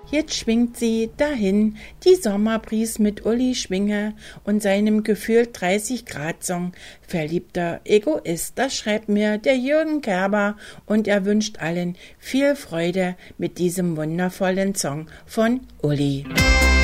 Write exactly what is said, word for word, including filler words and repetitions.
Jetzt schwingt sie dahin, die Sommerbries mit Uli Schwinge und seinem gefühlt dreißig Grad Song Verliebter Egoist. Das schreibt mir der Jürgen Kerber und er wünscht allen viel Freude mit diesem wundervollen Song von Uli.